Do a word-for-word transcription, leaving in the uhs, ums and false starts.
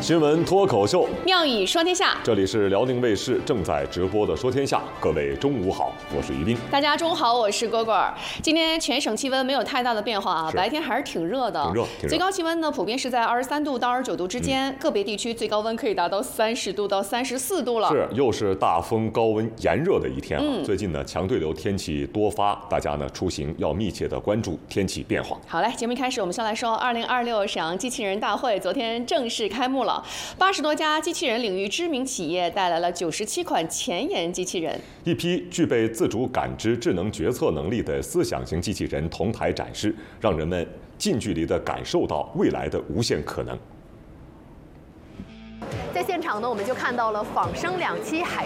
新闻脱口秀， 妙语说天下。 这里是辽宁卫视正在直播的《说天下》，各位中午好，我是于斌。 大家中午好，我是蝈蝈。今天全省气温没有太大的变化啊，白天还是挺热的， 挺热，挺热。 最高气温呢，普遍是在二十三度到二十九度之间，嗯、个别地区最高温可以达到三十度到三十四度了。 是，又是大风、高温、炎热的一天啊。 嗯、 最近呢，强对流天气多发，大家呢出行要密切的关注天气变化。 好嘞，节目一开始，我们先来说二零二六沈阳机器人大会昨天正式开幕了，八十多家机器人领域知名企业带来了九十七款前沿机器人， 一批具备自主感知、智能决策能力的思想型机器人同台展示，让人们近距离地感受到未来的无限可能。 在现场呢，我们就看到了仿生两栖海